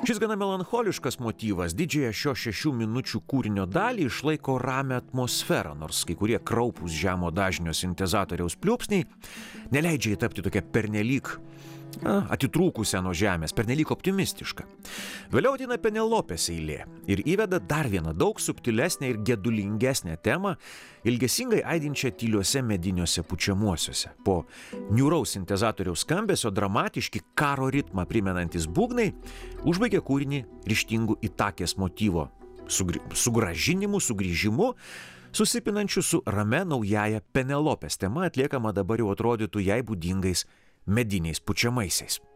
Šis gana melancholiškas motyvas didžiąją šio 6 minučių kūrinio dalį išlaiko ramią atmosferą, nors kai kurie kraupūs žemo dažnio sintezatoriaus pliūpsniai neleidžia įtapti tokia pernelyg atitrūkusią nuo žemės, pernelyg optimistiška. Vėliau ateina Penelopės eilė ir įveda dar vieną daug subtilesnę ir gedulingesnę temą, ilgesingai aidinčią tyliuose mediniuose pučiamuosiuose. Po niūraus sintezatoriaus skambesio dramatiški karo ritmą primenantis būgnai užbaigia kūrinį ryžtingu Itakės motyvo sugrąžinimu, sugrįžimu, susipinančiu su ramia naujaja Penelopės tema, atliekama dabar jau atrodytų jai būdingais mediniais pučiamaisiais.